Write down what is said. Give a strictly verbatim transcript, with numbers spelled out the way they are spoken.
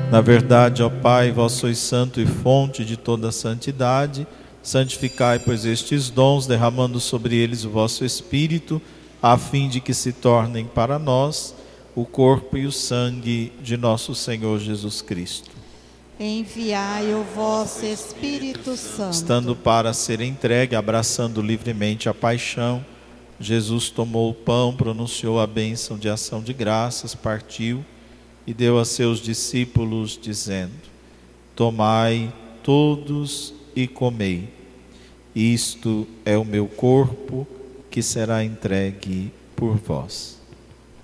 Na verdade, ó Pai, vós sois santo e fonte de toda santidade. Santificai, pois, estes dons, derramando sobre eles o vosso Espírito, a fim de que se tornem para nós o corpo e o sangue de nosso Senhor Jesus Cristo. Enviai o vosso Espírito Santo. Estando para ser entregue, abraçando livremente a paixão, Jesus tomou o pão, pronunciou a bênção de ação de graças, partiu e deu a seus discípulos, dizendo: tomai todos e comei. Isto é o meu corpo, que será entregue por vós.